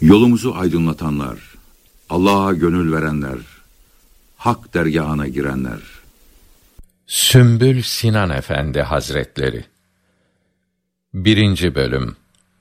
Yolumuzu aydınlatanlar, Allah'a gönül verenler, hak dergahına girenler. Sümbül Sinan Efendi Hazretleri 1. Bölüm.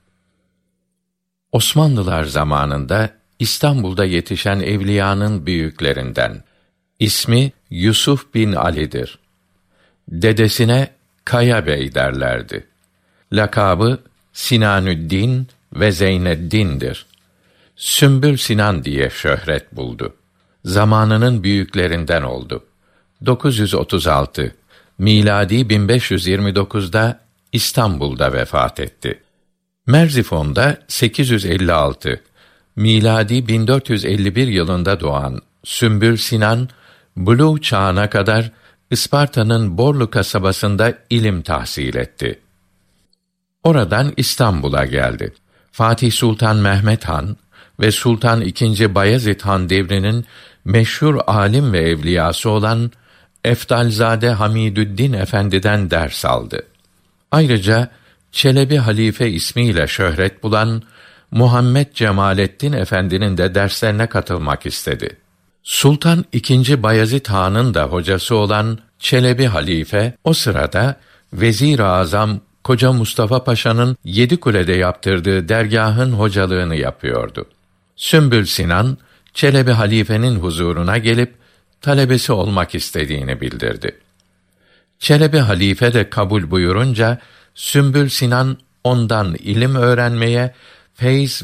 Osmanlılar zamanında İstanbul'da yetişen evliyanın büyüklerinden. İsmi Yusuf bin Ali'dir. Dedesine Kaya Bey derlerdi. Lakabı Sinanüddin ve Zeyneddin'dir. Sümbül Sinan diye şöhret buldu. Zamanının büyüklerinden oldu. 936, miladi 1529'da İstanbul'da vefat etti. Merzifon'da 856, miladi 1451 yılında doğan Sümbül Sinan, buluğ çağına kadar Isparta'nın Borlu kasabasında ilim tahsil etti. Oradan İstanbul'a geldi. Fatih Sultan Mehmet Han ve Sultan II. Bayezid Han devrinin meşhur alim ve evliyası olan Efdalzade Hamidüddin Efendi'den ders aldı. Ayrıca Çelebi Halife ismiyle şöhret bulan Muhammed Cemalettin Efendi'nin de derslerine katılmak istedi. Sultan II. Bayezid Han'ın da hocası olan Çelebi Halife o sırada Vezir-i Azam Koca Mustafa Paşa'nın Yedikule'de yaptırdığı dergahın hocalığını yapıyordu. Sümbül Sinan, Çelebi Halife'nin huzuruna gelip talebesi olmak istediğini bildirdi. Çelebi Halife de kabul buyurunca Sümbül Sinan ondan ilim öğrenmeye, feyz